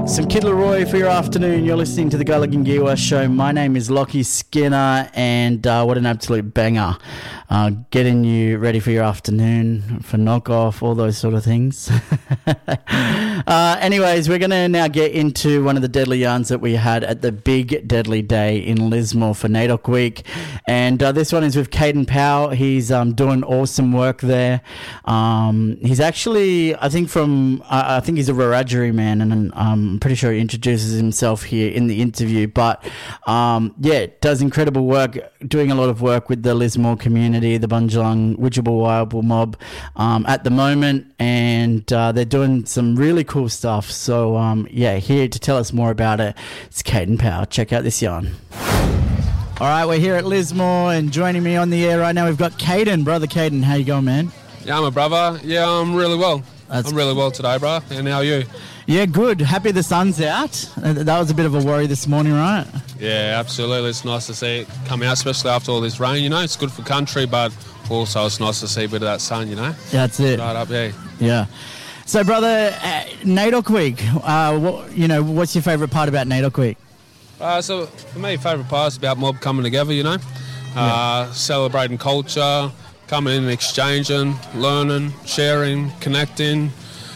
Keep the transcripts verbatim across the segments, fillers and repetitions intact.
Some Kid Leroy for your afternoon. You're listening to the Gulligan Giwa Show. My name is Lockie Skinner, and uh, what an absolute banger. Uh, getting you ready for your afternoon, for knockoff, all those sort of things. uh, anyways, we're going to now get into one of the deadly yarns that we had at the big deadly day in Lismore for NAIDOC Week. And uh, this one is with Caden Powell. He's um, doing awesome work there. Um, he's actually, I think from, uh, I think he's a Wiradjuri man, and um, I'm pretty sure he introduces himself here in the interview. But um, yeah, does incredible work, doing a lot of work with the Lismore community, the Bundjalung Widjabul Waiwabul mob um, at the moment, and uh, they're doing some really cool stuff. So um, yeah, here to tell us more about it, it's Caden Powell. Check out this yarn. All right, we're here at Lismore, and joining me on the air right now, we've got Caden. Brother Caden, how you going, man? Yeah, I'm a brother. Yeah, I'm really well. That's I'm really well today, bro. And how are you? Yeah, good. Happy the sun's out. That was a bit of a worry this morning, right? Yeah, absolutely. It's nice to see it come out, especially after all this rain, you know. It's good for country, but also it's nice to see a bit of that sun, you know. That's it. Right up there. Yeah. So, brother, uh, NAIDOC Week, uh, what, you know, what's your favourite part about NAIDOC Week? Uh, so, for me, favourite part is about mob coming together, you know. Uh, yeah. Celebrating culture, coming in and exchanging, learning, sharing, connecting.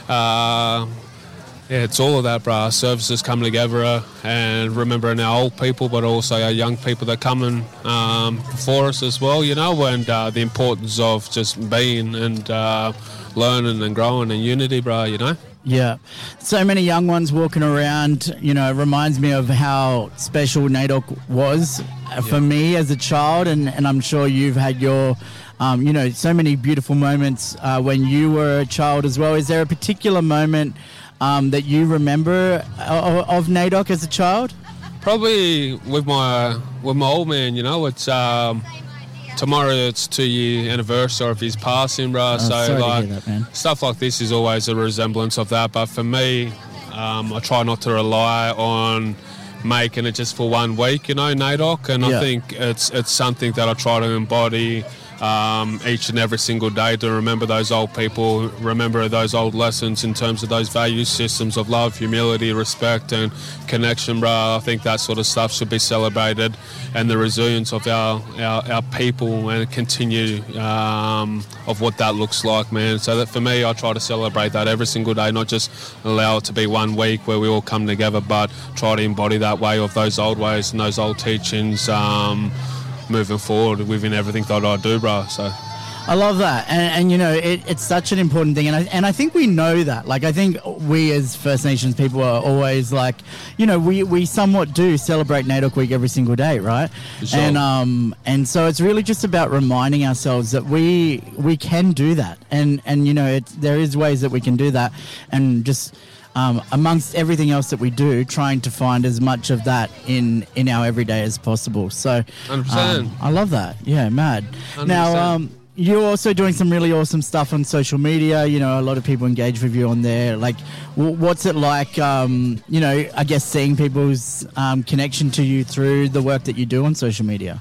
Uh, yeah, it's all of that, bro. Services coming together uh, and remembering our old people, but also our young people that are coming um, before us as well, you know, and uh, the importance of just being and uh, learning and growing in unity, bro, you know. Yeah. So many young ones walking around, you know, it reminds me of how special NAIDOC was for yeah. me as a child, and, and I'm sure you've had your... Um, you know, so many beautiful moments uh, when you were a child as well. Is there a particular moment um, that you remember of, of NAIDOC as a child? Probably with my with my old man. You know, it's um, tomorrow. It's two year anniversary of his passing, bro. Oh, so sorry like to hear that, man. Stuff like this is always a resemblance of that. But for me, um, I try not to rely on making it just for one week. You know, NAIDOC, and yeah. I think it's it's something that I try to embody. Um, each and every single day to remember those old people, remember those old lessons in terms of those value systems of love, humility, respect and connection, bro. I think that sort of stuff should be celebrated, and the resilience of our, our, our people and continue um, of what that looks like, man. So that for me, I try to celebrate that every single day, not just allow it to be one week where we all come together, but try to embody that way of those old ways and those old teachings um, moving forward within everything that I do, bro. So I love that, and, and you know, it, it's such an important thing, and I, and I think we know that. Like, I think we as First Nations people are always like, you know, we, we somewhat do celebrate NAIDOC Week every single day, right? Sure. And um and so it's really just about reminding ourselves that we we can do that, and and you know, it's, there is ways that we can do that, and just. Um, amongst everything else that we do, trying to find as much of that in, in our everyday as possible. So one hundred percent. Um, I love that. Yeah, mad. one hundred percent. Now, um, you're also doing some really awesome stuff on social media. You know, a lot of people engage with you on there. Like, w- what's it like, um, you know, I guess seeing people's um, connection to you through the work that you do on social media?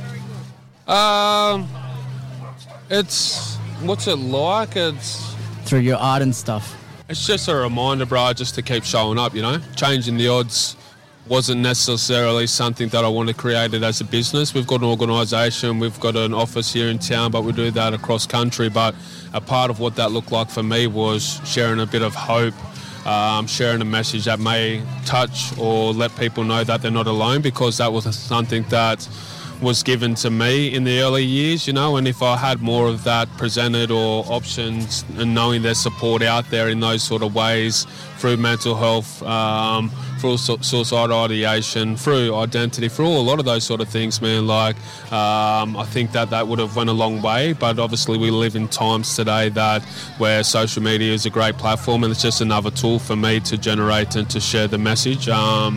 Um, it's, what's it like? It's... Through your art and stuff. It's just a reminder, bro, just to keep showing up, you know. Changing the odds wasn't necessarily something that I wanted created as a business. We've got an organisation, we've got an office here in town, but we do that across country. But a part of what that looked like for me was sharing a bit of hope, um, sharing a message that may touch or let people know that they're not alone, because that was something that was given to me in the early years, you know, and if I had more of that presented or options and knowing there's support out there in those sort of ways through mental health, um, through suicidal ideation, through identity, through a lot of those sort of things, man, like um, I think that that would have went a long way. But obviously we live in times today that where social media is a great platform, and it's just another tool for me to generate and to share the message. Um,